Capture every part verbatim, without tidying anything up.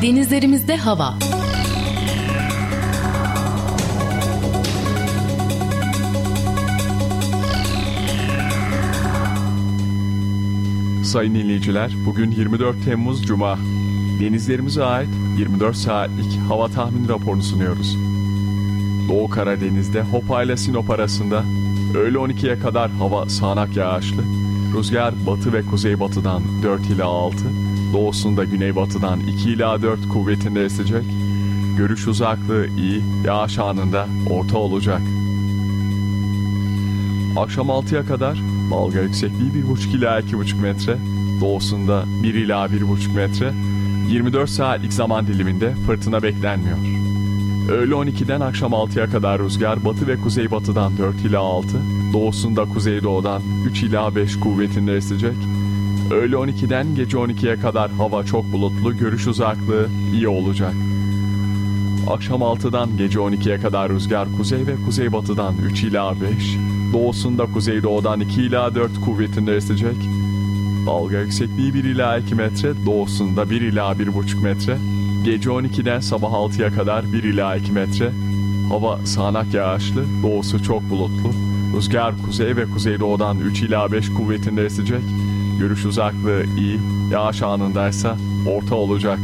Denizlerimizde hava. Sayın dinleyiciler, bugün yirmi dört Temmuz Cuma. Denizlerimize ait yirmi dört saatlik hava tahmin raporunu sunuyoruz. Doğu Karadeniz'de Hopa ile Sinop arasında öğle on ikiye kadar hava sağanak yağışlı. Rüzgar batı ve kuzeybatıdan dört ila altı, doğusunda güneybatıdan iki ila dört kuvvetinde esecek. Görüş uzaklığı iyi, yağış anında orta olacak. Akşam altıya kadar dalga yüksekliği bir buçuk ila iki buçuk metre, doğusunda bir ila bir buçuk metre, yirmi dört saatlik zaman diliminde fırtına beklenmiyor. Öğle on ikiden akşam altıya kadar rüzgar batı ve kuzeybatıdan dört ila altı, doğusunda kuzeydoğudan üç ila beş kuvvetinde esecek. Öğle on ikiden gece on ikiye kadar hava çok bulutlu, görüş uzaklığı iyi olacak. Akşam altıdan gece on ikiye kadar rüzgar kuzey ve kuzeybatıdan üç ila beş, doğusunda kuzeydoğudan iki ila dört kuvvetinde esecek. Dalga yüksekliği bir ila iki metre, doğusunda bir ila bir buçuk metre. Gece on ikiden sabah altıya kadar bir ila iki metre. Hava sağanak yağışlı, doğusu çok bulutlu. Rüzgar kuzey ve kuzeydoğudan üç ila beş kuvvetinde esecek. Görüş uzaklığı iyi, yağış anındaysa orta olacak.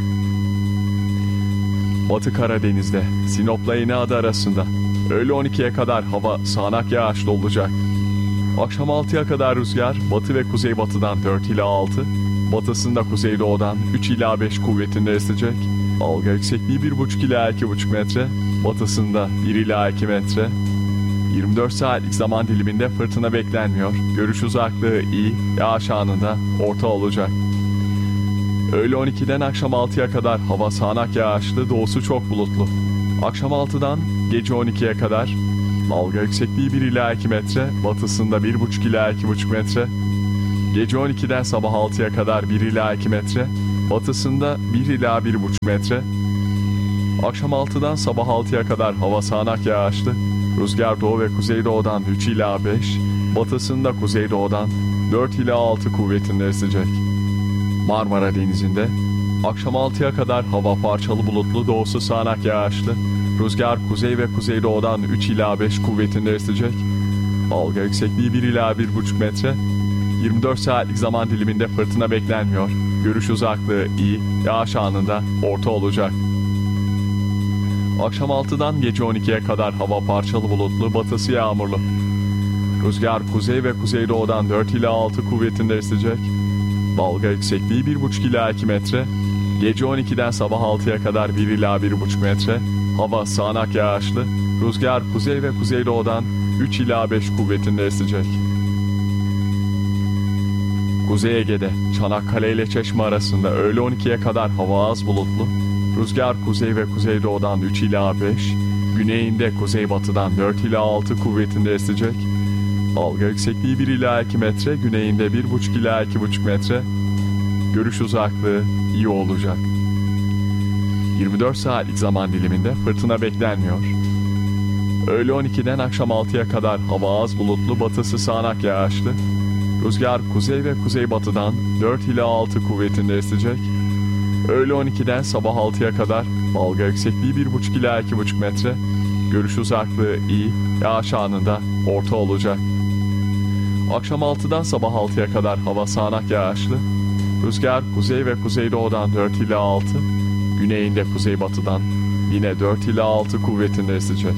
Batı Karadeniz'de Sinop'la İnegöl arasında öğle on ikiye kadar hava sağanak yağışlı olacak. Akşam altıya kadar rüzgar batı ve kuzeybatıdan dört ila altı, batısında kuzeydoğudan üç ila beş kuvvetinde esecek. Dalga yüksekliği bir buçuk ila iki buçuk metre, batısında bir ila iki metre. yirmi dört saatlik zaman diliminde fırtına beklenmiyor. Görüş uzaklığı iyi, yağış anında orta olacak. Öğle on ikiden akşam altıya kadar hava sağanak yağışlı, doğusu çok bulutlu. Akşam altıdan gece on ikiye kadar dalga yüksekliği bir ila iki metre, batısında bir buçuk ila iki buçuk metre. Gece on ikiden sabah altıya kadar bir ila iki metre, batısında bir ila bir buçuk metre. Akşam altıdan sabah altıya kadar hava sağanak yağışlı. Rüzgar doğu ve kuzeydoğudan üç ila beş, batısında kuzeydoğudan dört ila altı kuvvetinde esecek. Marmara Denizi'nde akşam altıya kadar hava parçalı bulutlu, doğusu sağanak yağışlı. Rüzgar kuzey ve kuzeydoğudan üç ila beş kuvvetinde esecek. Dalga yüksekliği bir ila bir buçuk metre. yirmi dört saatlik zaman diliminde fırtına beklenmiyor. Görüş uzaklığı iyi, yağış anında orta olacak. Akşam altıdan gece on ikiye kadar hava parçalı bulutlu, batısı yağmurlu. Rüzgar kuzey ve kuzeydoğudan dört ila altı kuvvetinde esecek. Dalga yüksekliği bir buçuk ila iki metre. Gece on ikiden sabah altıya kadar bir ila bir buçuk metre. Hava sağanak yağışlı. Rüzgar kuzey ve kuzeydoğudan üç ila beş kuvvetinde esecek. Kuzey Ege'de Çanakkale ile Çeşme arasında öğle on ikiye kadar hava az bulutlu. Rüzgar kuzey ve kuzeydoğudan üç ila beş, güneyinde kuzeybatıdan dört ila altı kuvvetinde esecek. Dalga yüksekliği bir ila iki metre, güneyinde bir buçuk ila iki buçuk metre. Görüş uzaklığı iyi olacak. yirmi dört saatlik zaman diliminde fırtına beklenmiyor. Öğle on ikiden akşam altıya kadar hava az bulutlu, batısı sağanak yağışlı. Rüzgar kuzey ve kuzeybatıdan dört ila altı kuvvetinde esecek. Öğle on ikiden sabah altıya kadar dalga yüksekliği bir buçuk ila iki buçuk metre. Görüş uzaklığı iyi, yağış anında orta olacak. Akşam altıdan sabah altıya kadar hava sağanak yağışlı. Rüzgar kuzey ve kuzeydoğudan dört ila altı, güneyinde kuzeybatıdan yine dört ila altı kuvvetinde esecek.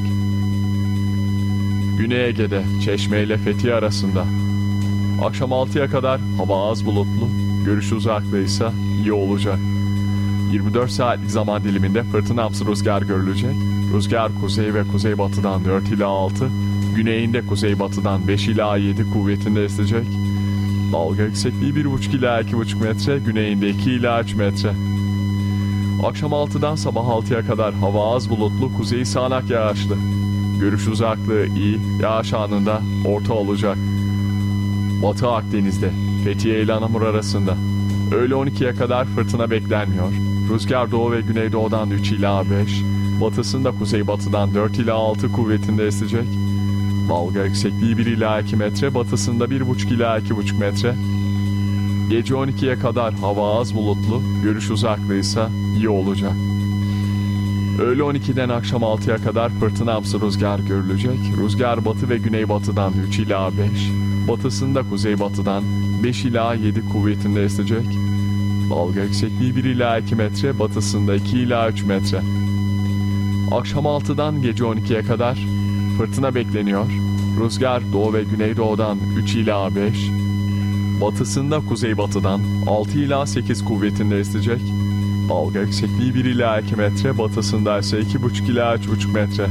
Güney Ege'de Çeşme ile Fethiye arasında akşam altıya kadar hava az bulutlu, görüş uzaklığı ise iyi olacak. yirmi dört saatlik zaman diliminde fırtınamsı rüzgar görülecek. Rüzgar kuzey ve kuzeybatıdan dört ila altı, güneyinde kuzeybatıdan beş ila yedi kuvvetinde esecek. Dalga yüksekliği bir buçuk ila iki buçuk metre, güneyinde iki ila üç metre. Akşam altıdan sabah altıya kadar hava az bulutlu, kuzeyi sağanak yağışlı. Görüş uzaklığı iyi, yağış anında orta olacak. Batı Akdeniz'de Fethiye ile Anamur arasında öğle on ikiye kadar fırtına beklenmiyor. Rüzgar doğu ve güneydoğudan üç ila beş, batısında kuzeybatıdan dört ila altı kuvvetinde esecek. Dalga yüksekliği bir ila iki metre, batısında bir buçuk ila iki buçuk metre. Gece on ikiye kadar hava az bulutlu, görüş uzaklığı ise iyi olacak. Öğle on ikiden akşam altıya kadar fırtınamsı rüzgar görülecek. Rüzgar batı ve güneybatıdan üç ila beş, batısında kuzeybatıdan beş ila yedi kuvvetinde esecek. Dalga yüksekliği bir ila iki metre, batısında iki ila üç metre. Akşam altıdan gece on ikiye kadar fırtına bekleniyor. Rüzgar doğu ve güneydoğudan üç ila beş, batısında kuzeybatıdan altı ila sekiz kuvvetinde esecek. Dalga yüksekliği bir ila iki metre, batısında ise iki buçuk ila üç buçuk metre.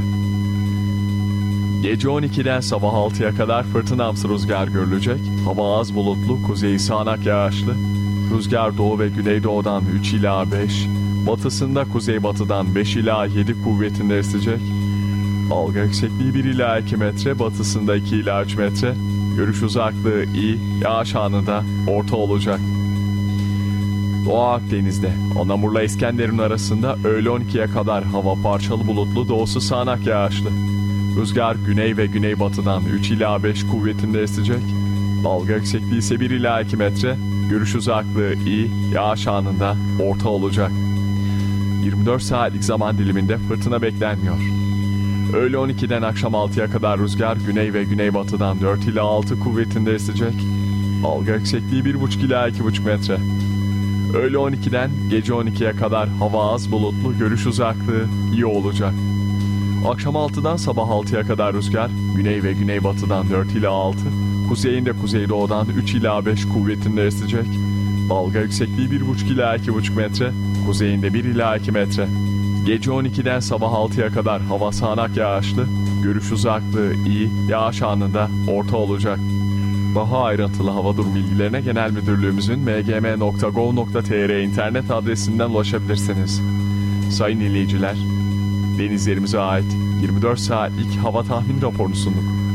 Gece on ikiden sabah altıya kadar fırtınamsı rüzgar görülecek. Hava az bulutlu, kuzeyi sağanak yağışlı. Rüzgar doğu ve güneydoğudan üç ila beş, batısında kuzeybatıdan beş ila yedi kuvvetinde esecek. Dalga yüksekliği bir ila iki metre, batısında iki ila üç metre. Görüş uzaklığı iyi, yağış anında orta olacak. Doğu Akdeniz'de Anamur'la İskenderun arasında öğle on ikiye kadar hava parçalı bulutlu, doğusu sağanak yağışlı. Rüzgar güney ve güneybatıdan üç ila beş kuvvetinde esecek. Dalga yüksekliği ise bir ila iki metre. Görüş uzaklığı iyi, yağış anında orta olacak. yirmi dört saatlik zaman diliminde fırtına beklenmiyor. Öğle on ikiden akşam altıya kadar rüzgar güney ve güneybatıdan dört ila altı kuvvetinde esecek. Dalga yüksekliği bir buçuk ila iki buçuk metre. Öğle on ikiden gece on ikiye kadar hava az bulutlu, görüş uzaklığı iyi olacak. Akşam altıdan sabah altıya kadar rüzgar güney ve güneybatıdan dört ila altı, kuzeyinde kuzeydoğudan üç ila beş kuvvetinde esecek. Dalga yüksekliği bir buçuk ila iki buçuk metre, kuzeyinde bir ila iki metre. Gece on ikiden sabah altıya kadar hava sağanak yağışlı, görüş uzaklığı iyi, yağış anında orta olacak. Daha ayrıntılı hava durum bilgilerine Genel Müdürlüğümüzün m g m nokta gov nokta t r internet adresinden ulaşabilirsiniz. Sayın dinleyiciler, denizlerimize ait yirmi dört saatlik hava tahmin raporunu sunduk.